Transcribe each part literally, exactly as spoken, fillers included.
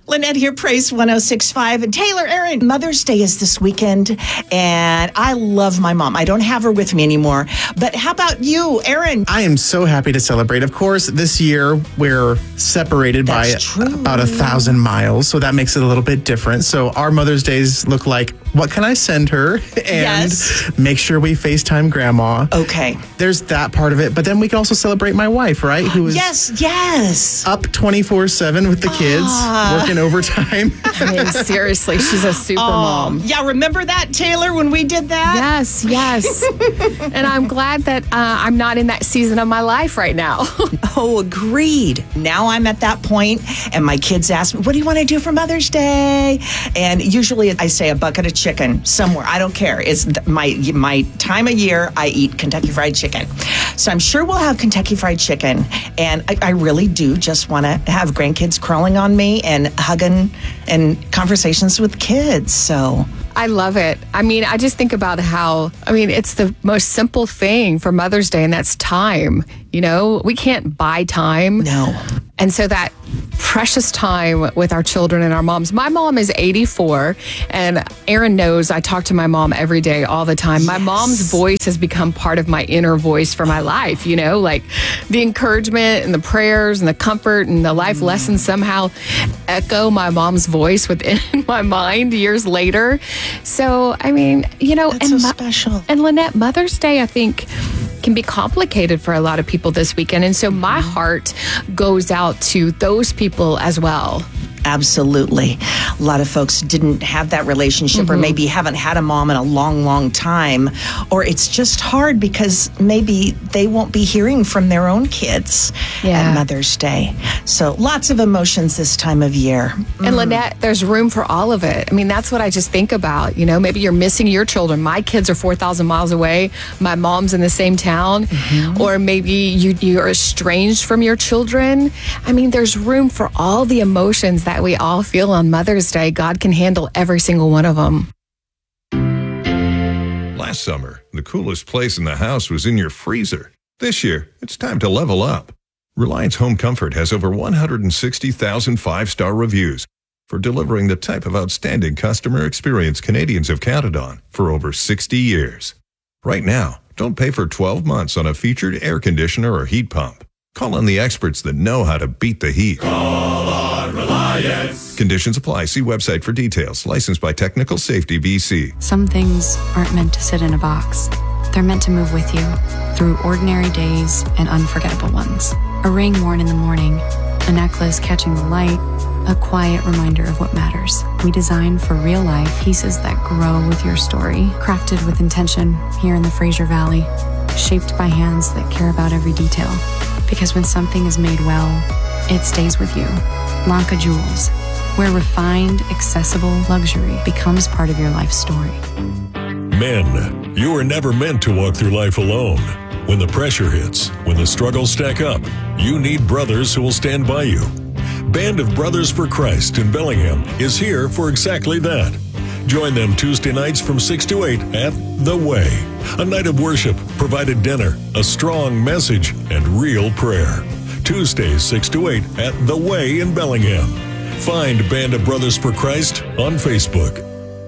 Lynette here, Praise one oh six point five. And Taylor, Aaron, Mother's Day is this weekend, and I love my mom. I don't have her with me anymore. But how about you, Aaron? I am so happy to celebrate. Of course, this year we're separated That's by true. about a thousand miles, so that makes it a little bit different. So our Mother's Days look like, what can I send her? And Yes. make sure we FaceTime Grandma. Okay. There's that part of it, but then we can also celebrate my wife, right? Who is Yes, yes. up twenty-four seven with the kids, Ah. working overtime. I mean, seriously, she's a super mom. Yeah, remember that, Taylor, when we did that? Yes, yes. And I'm glad that uh, I'm not in that season of my life right now. Oh, agreed. Now I'm at that point, and my kids ask me, what do you want to do for Mother's Day? And usually I say a bucket of chicken somewhere. I don't care. It's th- my my time of year, I eat Kentucky Fried Chicken. So I'm sure we'll have Kentucky Fried Chicken. And I, I really do just want to have grandkids crawling on me and hugging and conversations with kids. So... I love it. I mean, I just think about how, I mean, it's the most simple thing for Mother's Day, and that's time. You know, we can't buy time. No. And so that precious time with our children and our moms. My mom is eighty-four, and Aaron knows I talk to my mom every day, all the time. My Yes. mom's voice has become part of my inner voice for my life, you know, like the encouragement and the prayers and the comfort and the life lessons somehow echo my mom's voice within my mind years later. So, I mean, you know, That's and so Mo- special. And Lynette, Mother's Day, I think, can be complicated for a lot of people this weekend. And so my heart goes out to those people as well. Absolutely. A lot of folks didn't have that relationship Mm-hmm. or maybe haven't had a mom in a long, long time. Or it's just hard because maybe they won't be hearing from their own kids Yeah. at Mother's Day. So lots of emotions this time of year. And Lynette, there's room for all of it. I mean, that's what I just think about. You know, maybe you're missing your children. My kids are four thousand miles away. My mom's in the same town. Or maybe you, you're estranged from your children. I mean, there's room for all the emotions that we all feel on Mother's Day. God can handle every single one of them. Last summer, the coolest place in the house was in your freezer. This year, it's time to level up. Reliance Home Comfort has over one hundred sixty thousand five-star reviews for delivering the type of outstanding customer experience Canadians have counted on for over sixty years. Right now, don't pay for twelve months on a featured air conditioner or heat pump. Call on the experts that know how to beat the heat. Call on Reliance. Conditions apply. See website for details. Licensed by Technical Safety B C. Some things aren't meant to sit in a box. They're meant to move with you through ordinary days and unforgettable ones. A ring worn in the morning, a necklace catching the light, a quiet reminder of what matters. We design for real life pieces that grow with your story, crafted with intention here in the Fraser Valley, shaped by hands that care about every detail. Because when something is made well, it stays with you. Lanka Jewels, where refined, accessible luxury becomes part of your life story. Men, you were never meant to walk through life alone. When the pressure hits, when the struggles stack up, you need brothers who will stand by you. Band of Brothers for Christ in Bellingham is here for exactly that. Join them Tuesday nights from six to eight at The Way. A night of worship, provided dinner, a strong message, and real prayer. Tuesdays six to eight at The Way in Bellingham. Find Band of Brothers for Christ on Facebook.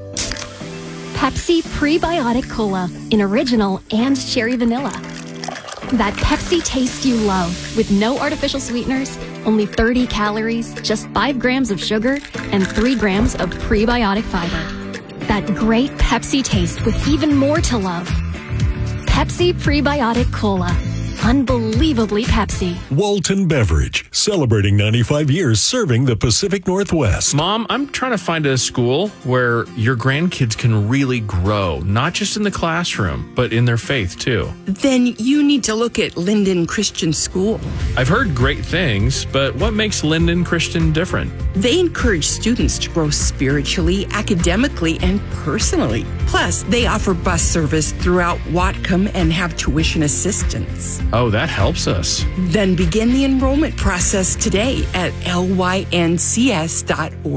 Pepsi Prebiotic Cola in original and cherry vanilla. That Pepsi taste you love with no artificial sweeteners, only thirty calories, just five grams of sugar, and three grams of prebiotic fiber. That great Pepsi taste with even more to love. Pepsi Prebiotic Cola. Unbelievably Pepsi. Walton Beverage, celebrating ninety-five years serving the Pacific Northwest. Mom, I'm trying to find a school where your grandkids can really grow, not just in the classroom, but in their faith too. Then you need to look at Linden Christian School. I've heard great things, but what makes Linden Christian different? They encourage students to grow spiritually, academically, and personally. Plus, they offer bus service throughout Whatcom and have tuition assistance. Oh, that helps us. Then begin the enrollment process today at L Y N C S dot org.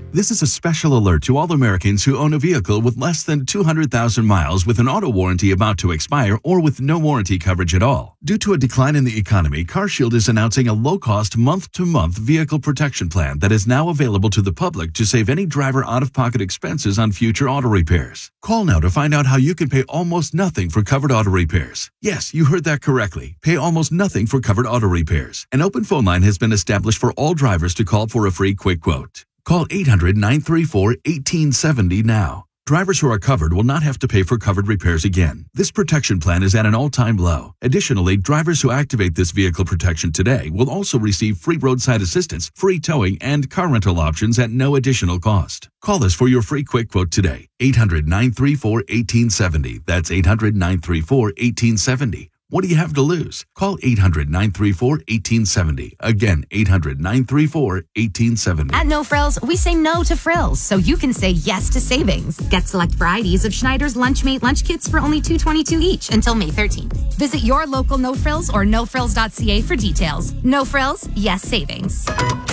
This is a special alert to all Americans who own a vehicle with less than two hundred thousand miles with an auto warranty about to expire or with no warranty coverage at all. Due to a decline in the economy, CarShield is announcing a low-cost month-to-month vehicle protection plan that is now available to the public to save any driver out-of-pocket expenses on future auto repairs. Call now to find out how you can pay almost nothing for covered auto repairs. Yes, you heard that correctly. Pay almost nothing for covered auto repairs. An open phone line has been established for all drivers to call for a free quick quote. Call eight hundred, nine three four, one eight seven zero now. Drivers who are covered will not have to pay for covered repairs again. This protection plan is at an all-time low. Additionally, drivers who activate this vehicle protection today will also receive free roadside assistance, free towing, and car rental options at no additional cost. Call us for your free quick quote today. eight hundred, nine three four, one eight seven zero. That's eight hundred, nine three four, one eight seven zero. What do you have to lose? Call eight hundred, nine three four, one eight seven zero. Again, eight hundred, nine three four, one eight seven zero. At No Frills, we say no to frills, so you can say yes to savings. Get select varieties of Schneider's Lunchmate lunch kits for only two dollars and twenty-two cents each until May thirteenth. Visit your local No Frills or no frills dot c a for details. No Frills, yes savings.